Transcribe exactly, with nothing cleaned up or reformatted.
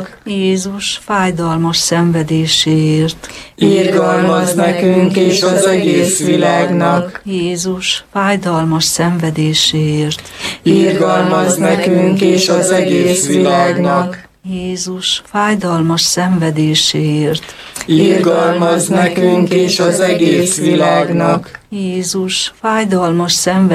Jézus fájdalmas szenvedéséért. Irgalmazz nekünk és az egész világnak. Jézus fájdalmas szenvedéséért. Irgalmazz nekünk és az egész világnak. Jézus fájdalmas szenvedéséért. Irgalmazz nekünk és az egész világnak. Jézus fájdalmas szenvedéséért.